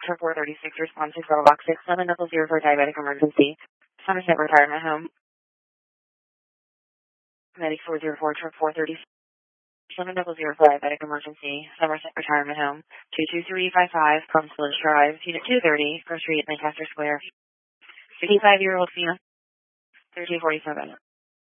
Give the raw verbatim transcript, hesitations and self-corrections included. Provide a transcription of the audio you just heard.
to four thirty-six, response to cell box six seven double zero for diabetic emergency. Somerset Retirement Home. Medic four zero four to four thirty-six, seven double zero for diabetic emergency. Somerset Retirement Home. two two three five five, Plums Village Drive, Unit two thirty, First Street, Lancaster Square. fifty-five-year-old female. thirty-two forty-seven.